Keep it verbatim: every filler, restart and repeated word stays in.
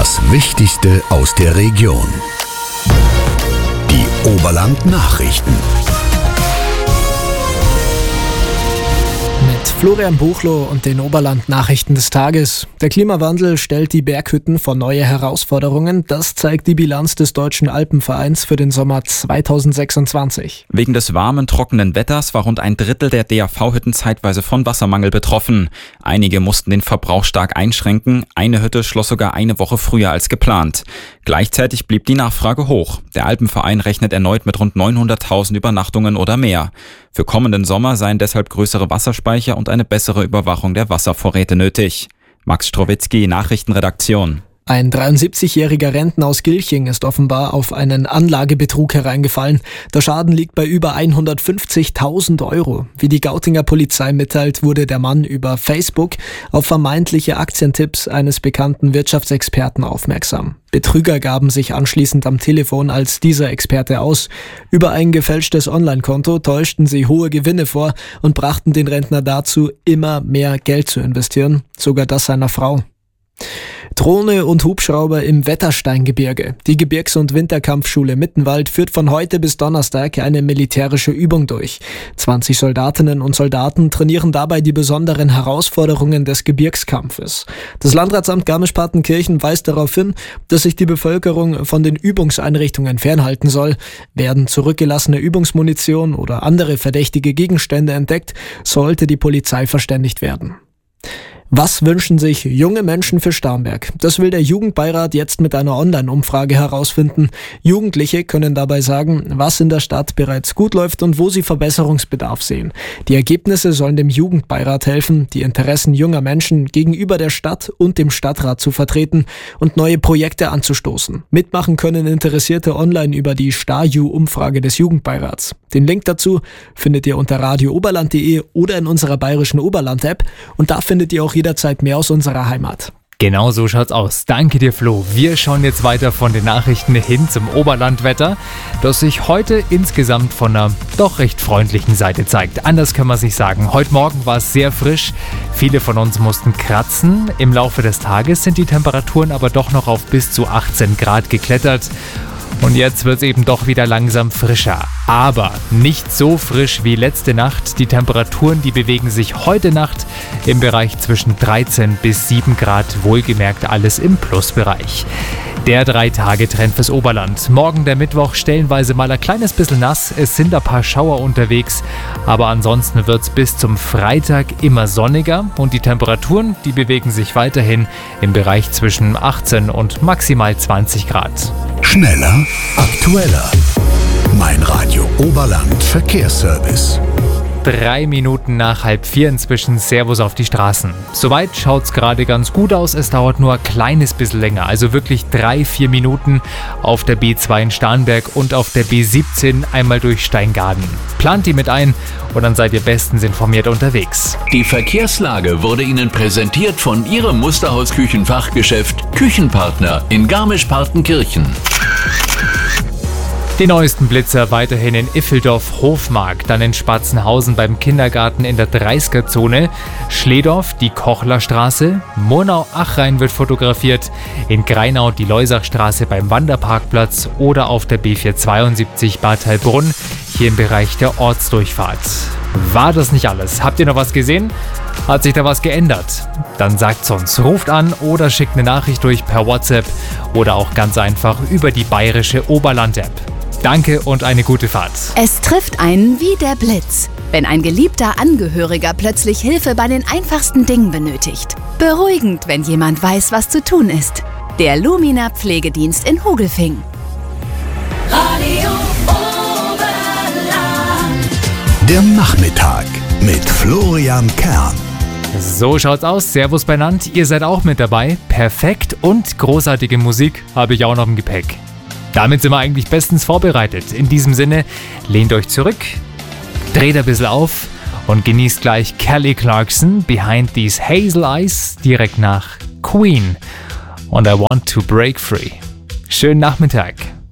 Das Wichtigste aus der Region. Die Oberland-Nachrichten. Mit Florian Buchloh und den Oberland-Nachrichten des Tages. Der Klimawandel stellt die Berghütten vor neue Herausforderungen. Das zeigt die Bilanz des Deutschen Alpenvereins für den Sommer zweitausendsechsundzwanzig. Wegen des warmen, trockenen Wetters war rund ein Drittel der D A V-Hütten zeitweise von Wassermangel betroffen. Einige mussten den Verbrauch stark einschränken. Eine Hütte schloss sogar eine Woche früher als geplant. Gleichzeitig blieb die Nachfrage hoch. Der Alpenverein rechnet erneut mit rund neunhunderttausend Übernachtungen oder mehr. Für kommenden Sommer seien deshalb größere Wasserspeicher und eine bessere Überwachung der Wasservorräte nötig. Max Strowitzki, Nachrichtenredaktion. Ein dreiundsiebzigjähriger Rentner aus Gilching ist offenbar auf einen Anlagebetrug hereingefallen. Der Schaden liegt bei über hundertfünfzigtausend Euro. Wie die Gautinger Polizei mitteilt, wurde der Mann über Facebook auf vermeintliche Aktientipps eines bekannten Wirtschaftsexperten aufmerksam. Betrüger gaben sich anschließend am Telefon als dieser Experte aus. Über ein gefälschtes Online-Konto täuschten sie hohe Gewinne vor und brachten den Rentner dazu, immer mehr Geld zu investieren, sogar das seiner Frau. Drohne und Hubschrauber im Wettersteingebirge. Die Gebirgs- und Winterkampfschule Mittenwald führt von heute bis Donnerstag eine militärische Übung durch. zwanzig Soldatinnen und Soldaten trainieren dabei die besonderen Herausforderungen des Gebirgskampfes. Das Landratsamt Garmisch-Partenkirchen weist darauf hin, dass sich die Bevölkerung von den Übungseinrichtungen fernhalten soll. Werden zurückgelassene Übungsmunition oder andere verdächtige Gegenstände entdeckt, sollte die Polizei verständigt werden. Was wünschen sich junge Menschen für Starnberg? Das will der Jugendbeirat jetzt mit einer Online-Umfrage herausfinden. Jugendliche können dabei sagen, was in der Stadt bereits gut läuft und wo sie Verbesserungsbedarf sehen. Die Ergebnisse sollen dem Jugendbeirat helfen, die Interessen junger Menschen gegenüber der Stadt und dem Stadtrat zu vertreten und neue Projekte anzustoßen. Mitmachen können Interessierte online über die StarJu-Umfrage des Jugendbeirats. Den Link dazu findet ihr unter radio oberland punkt de oder in unserer bayerischen Oberland-App und da findet ihr auch jederzeit mehr aus unserer Heimat. Genau so schaut's aus. Danke dir, Flo. Wir schauen jetzt weiter von den Nachrichten hin zum Oberlandwetter, das sich heute insgesamt von einer doch recht freundlichen Seite zeigt. Anders kann man es nicht sagen. Heute Morgen war es sehr frisch. Viele von uns mussten kratzen. Im Laufe des Tages sind die Temperaturen aber doch noch auf bis zu achtzehn Grad geklettert. Und jetzt wird es eben doch wieder langsam frischer. Aber nicht so frisch wie letzte Nacht. Die Temperaturen, die bewegen sich heute Nacht im Bereich zwischen dreizehn bis sieben Grad. Wohlgemerkt alles im Plusbereich. Der Drei-Tage-Trend fürs Oberland. Morgen der Mittwoch stellenweise mal ein kleines bisschen nass. Es sind ein paar Schauer unterwegs. Aber ansonsten wird es bis zum Freitag immer sonniger. Und die Temperaturen, die bewegen sich weiterhin im Bereich zwischen achtzehn und maximal zwanzig Grad. Schneller, aktueller. Mein Radio Oberland Verkehrsservice. Drei Minuten nach halb vier inzwischen. Servus auf die Straßen. Soweit schaut's gerade ganz gut aus. Es dauert nur ein kleines bisschen länger. Also wirklich drei, vier Minuten auf der B zwei in Starnberg und auf der B siebzehn einmal durch Steingaden. Plant die mit ein und dann seid ihr bestens informiert unterwegs. Die Verkehrslage wurde Ihnen präsentiert von Ihrem Musterhaus-Küchenfachgeschäft Küchenpartner in Garmisch-Partenkirchen. Die neuesten Blitzer weiterhin in Iffeldorf-Hofmark, dann in Spatzenhausen beim Kindergarten in der dreißiger-Zone, Schledorf die Kochlerstraße, Murnau-Achrhein wird fotografiert, in Greinau die Leusachstraße beim Wanderparkplatz oder auf der B vierhundertzweiundsiebzig Bad Heilbrunn, hier im Bereich der Ortsdurchfahrt. War das nicht alles? Habt ihr noch was gesehen? Hat sich da was geändert? Dann sagt's uns, ruft an oder schickt eine Nachricht durch per WhatsApp oder auch ganz einfach über die bayerische Oberland-App. Danke und eine gute Fahrt. Es trifft einen wie der Blitz, wenn ein geliebter Angehöriger plötzlich Hilfe bei den einfachsten Dingen benötigt. Beruhigend, wenn jemand weiß, was zu tun ist. Der Lumina Pflegedienst in Hogelfing. Radio Oberland. Der Nachmittag mit Florian Kern. So schaut's aus. Servus benannt. Ihr seid auch mit dabei. Perfekt und großartige Musik habe ich auch noch im Gepäck. Damit sind wir eigentlich bestens vorbereitet. In diesem Sinne, lehnt euch zurück, dreht ein bisschen auf und genießt gleich Kelly Clarkson, Behind These Hazel Eyes, direkt nach Queen und I Want to Break Free. Schönen Nachmittag.